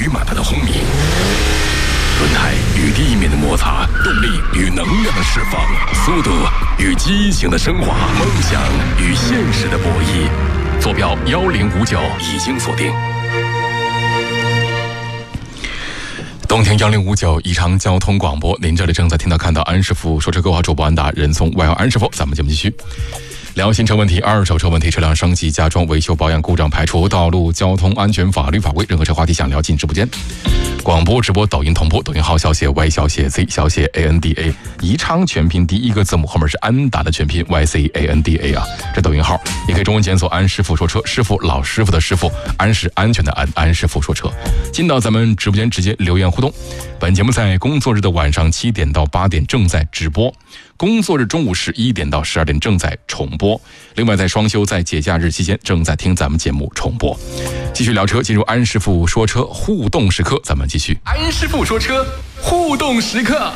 马达的轰鸣，轮胎与地面的摩擦，动力与能量的释放，速度与激情的升华，梦想与现实的博弈。坐标1059已经锁定。东听1059宜昌交通广播，您这里正在听到看到安师傅说车购话主播安达，人送外号安师傅。咱们节目继续聊新车问题、二手车问题、车辆升级、加装、维修、保养、故障排除、道路交通安全、法律法规，任何车话题想聊进直播间。广播直播抖音同步，抖音号小写 Y 小写 Z 小写 ANDA， 宜昌全拼第一个字母后面是安达的全拼 YCANDA 啊，这抖音号也可以中文检索安师傅说车，师傅老师傅的师傅，安是安全的安，安师傅说车。进到咱们直播间直接留言互动。本节目在工作日的晚上7点到8点正在直播，工作日中午11点到12点正在重播，另外在双休在节假日期间正在听咱们节目重播。继续聊车，进入安师傅说车互动时刻，咱们继续安师傅说车互动时刻。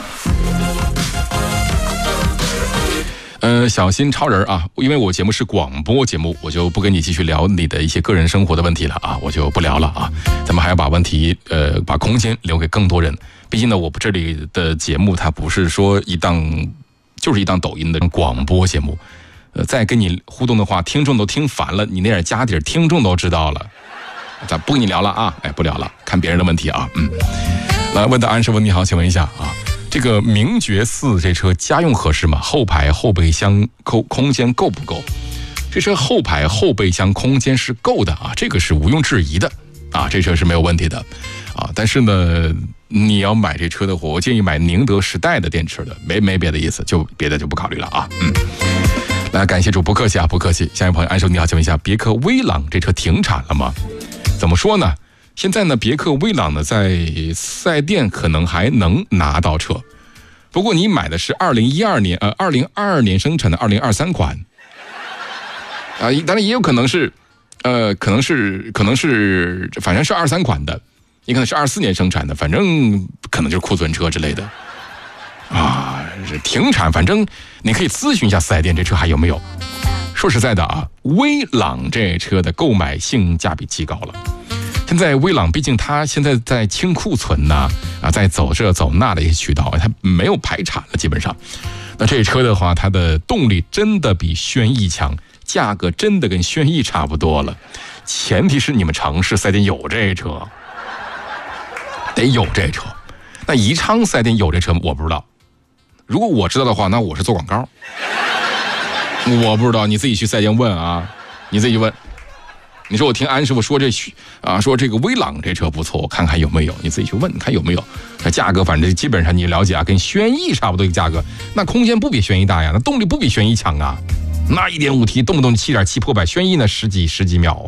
小心超人啊，因为我节目是广播节目，我就不跟你继续聊你的一些个人生活的问题了啊，我就不聊了啊。咱们还要把问题把空间留给更多人，毕竟呢我这里的节目它不是说一档抖音的广播节目，再跟你互动的话听众都听烦了，你那点家底听众都知道了，咱不跟你聊了啊，不聊了，看别人的问题啊。来问到安师傅你好，请问一下啊，这个名爵4这车家用合适吗？后排后备箱空间够不够？这车后排后备箱空间是够的啊，这个是毋庸置疑的啊，这车是没有问题的啊。但是呢，你要买这车的话，我建议买宁德时代的电池的，没别的意思，就别的就不考虑了啊。来，感谢主，不客气啊，不客气。下一位朋友安师傅你好，请问一下，别克威朗这车停产了吗？怎么说呢？现在呢，别克威朗呢在四 S 店可能还能拿到车，不过你买的是2022年生产的2023款啊，当然也有可能是可能是反正是23款的，也可能是24年生产的，反正可能就是库存车之类的啊。停产，反正你可以咨询一下四 S 店这车还有没有。说实在的啊，威朗这车的购买性价比极高了。现在威朗毕竟它现在在清库存呐，在走这走那的一些渠道，它没有排产了基本上。那这车的话，它的动力真的比轩逸强，价格真的跟轩逸差不多了。前提是你们城市4S店有这车，得有这车。那宜昌4S店有这车我不知道，如果我知道的话，那我是做广告。我不知道，你自己去4S店问啊，你自己问。你说我听安师傅说说这个威朗这车不错，我看看有没有，你自己去问看有没有。那价格反正基本上你了解啊，跟轩逸差不多一个价格，那空间不比轩逸大呀，那动力不比轩逸强啊，那 1.5T 动不动7.7破百，轩逸呢十几秒，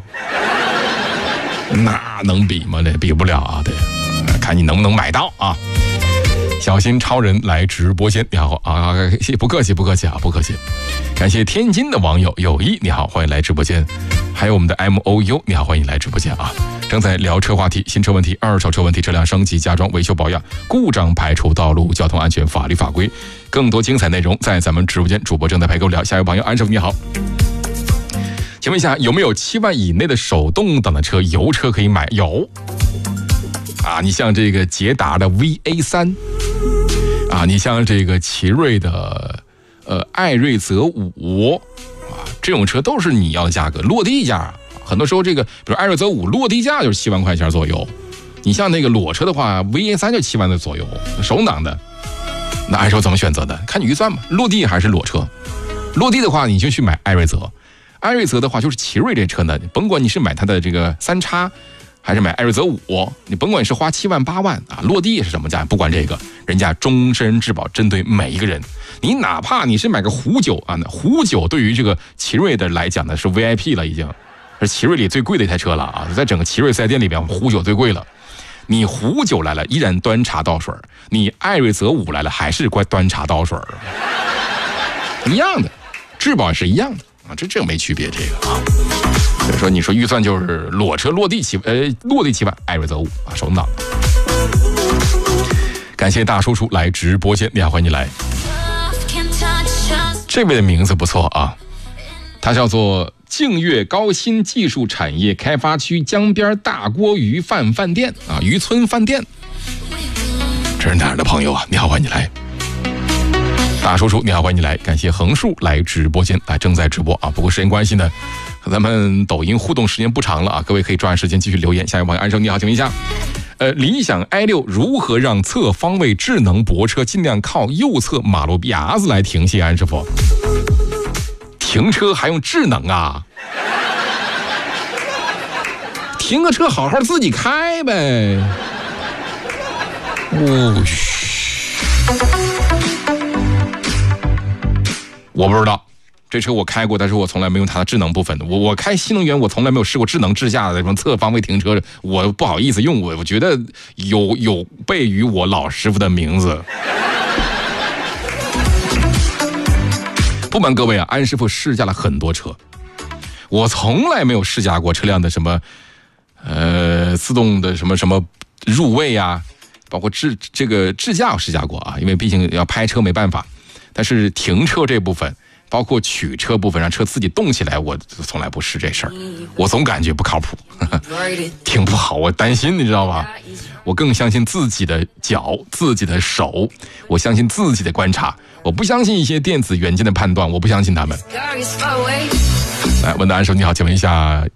那能比吗？这比不了啊，对，看你能不能买到啊。小心超人来直播间，你好啊，不客气啊，不客气。感谢天津的网友友谊，你好，欢迎来直播间。还有我们的 MOU， 你好，欢迎来直播间啊。正在聊车话题、新车问题、二手车问题、车辆升级、加装、维修保养、故障排除、道路交通安全、法律法规，更多精彩内容在咱们直播间，主播正在陪各位聊。下一位朋友安师傅你好，请问一下有没有7万以内的手动挡的车油车可以买？有啊，你像这个捷达的 VA3 啊，你像这个奇瑞的艾瑞泽5啊，这种车都是你要的价格，落地价。很多时候这个比如艾瑞泽5落地价就是7万块钱左右，你像那个裸车的话 VA3 就7万的左右，手挡的。那按说怎么选择的？看你预算嘛，落地还是裸车。落地的话你就去买艾瑞泽，艾瑞泽的话就是奇瑞这车呢，甭管你是买它的这个3叉还是买艾瑞泽5，你甭管是花7万8万啊，落地是什么价，不管这个，人家终身质保，针对每一个人。你哪怕你是买个虎9啊，那虎9对于这个奇瑞的来讲呢是 VIP 了，已经是奇瑞里最贵的一台车了啊，在整个奇瑞4S店里边，虎9最贵了。你虎9来了依然端茶倒水，你艾瑞泽5来了还是端茶倒水，一样的，质保是一样的啊，这个没区别，这个啊。所以说你说预算就是裸车落地7万，艾瑞泽5啊，手动挡。感谢大叔叔来直播间，你好，欢迎你来。这位的名字不错啊，他叫做净月高新技术产业开发区江边大锅鱼饭店啊，渔村饭店。这是哪儿的朋友啊？你好，欢迎你来。大叔叔你好，欢迎你来。感谢横竖来直播间，正在直播啊。不过时间关系呢，咱们抖音互动时间不长了啊，各位可以抓紧时间继续留言。下一位朋友安生你好，请问一下，理想 i6 如何让侧方位智能泊车尽量靠右侧马路牙子来停？谢安师傅。停车还用智能啊？停个车好好自己开呗。我不知道，这车我开过，但是我从来没用它的智能部分。我开新能源，我从来没有试过智能智驾的什么侧方位停车，我不好意思用，我觉得有悖于我老师傅的名字。不瞒各位啊，安师傅试驾了很多车，我从来没有试驾过车辆的什么自动的什么入位啊，包括这个智驾我试驾过啊，因为毕竟要拍车没办法。但是停车这部分，包括取车部分，让车自己动起来，我从来不试这事儿，我总感觉不靠谱，挺不好，我担心，你知道吧？我更相信自己的脚、自己的手，我相信自己的观察，我不相信一些电子元件的判断，我不相信他们。来，问答安生你好，请问一下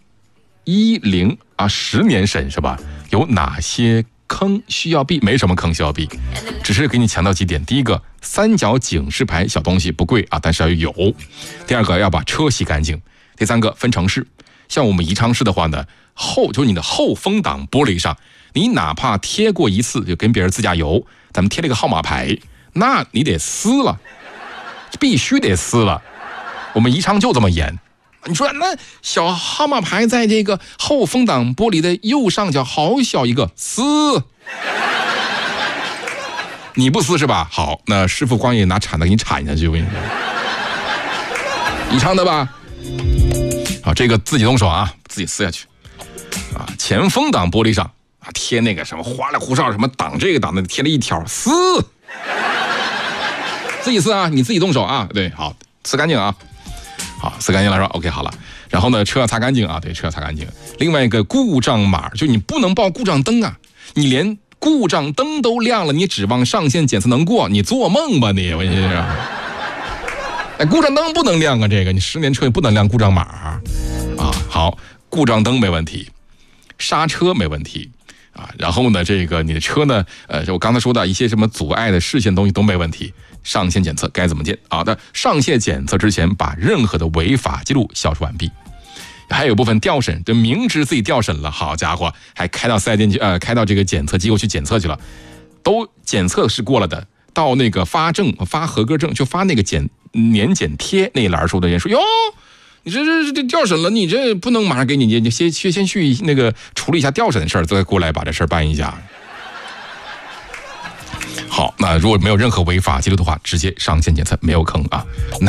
，10年审是吧？有哪些坑需要避？没什么坑需要避，只是给你强调几点。第一个，三角警示牌小东西不贵啊，但是要有。第二个，要把车洗干净。第三个，分城市，像我们宜昌市的话呢，就是你的后风挡玻璃上，你哪怕贴过一次，就跟别人自驾游，咱们贴了一个号码牌，那你得撕了，必须得撕了。我们宜昌就这么严。你说那小号码牌在这个后风挡玻璃的右上角，好小一个，撕。你不撕是吧？好，那师傅光也拿铲子给你铲下去，我跟你说。宜昌的吧？好，这个自己动手啊，自己撕下去。啊，前风挡玻璃上啊贴那个什么花里胡哨什么挡这个挡的，贴了一条，撕。自己撕啊，你自己动手啊。对，好，撕干净啊。好，撕干净了是吧 ？OK， 好了。然后呢，车要擦干净啊，对，车要擦干净。另外一个故障码，就你不能报故障灯啊，你连故障灯都亮了，你指望上线检测能过？你做梦吧你！我跟你说，故障灯不能亮啊，这个你10年车也不能亮故障码啊。好，故障灯没问题，刹车没问题啊。然后呢，这个你的车呢，我刚才说的一些什么阻碍的视线东西都没问题。上线检测该怎么见？好的，上线检测之前把任何的违法记录消除完毕。还有部分调审，就明知自己调审了，好家伙，还开到4S店去，开到这个检测机构去检测去了，都检测是过了的，到那个发合格证，就发那个年检贴那一栏说的人说哟，你这调审了，你这不能马上给你先去那个处理一下调审的事儿，再过来把这事儿办一下。好，那如果没有任何违法记录的话，直接上线检测，没有坑啊。